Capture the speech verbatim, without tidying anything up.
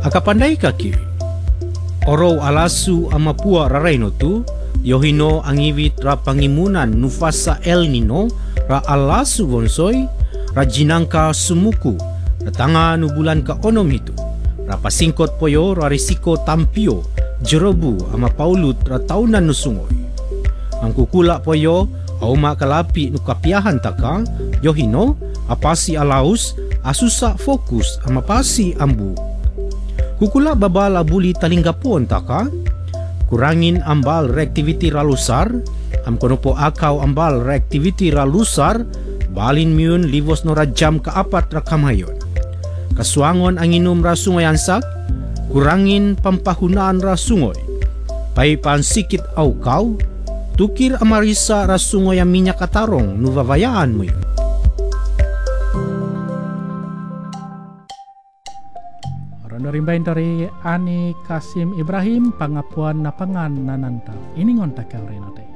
Akapandai kaki. Oro alasu amapua raraino tu, yohino angivit ra pangimunan nufasa El Nino, ra alasu bonsoi, ra jinangka sumuku, ra tanga nu bulan ka onom itu, ra pasingkot poyo ra risiko tampio, jerobu ama paulut ra taunan nusungoy. Ang kukula poyo, auma kalapi nu kapiahan taka, yohino, apasi alaus, asusa fokus ama pasi ambu. Kukula babala buli talinggapon taka, kurangin ambal reactivity ralusar, am konopo akaw ambal reactivity ralusar, balin miun livos no rajam kaapat rakamayon. Kasuangon ang inum rasungoy ansak, kurangin pampahunaan rasungoy. Paipan sikit aukaw, tukir amarisa rasungoy ang minyak katarong nuvavayaan mo yun. Rimbain dari Ani Kasim Ibrahim, pangapuan na pangan nananta. Ini ngontak kau renate.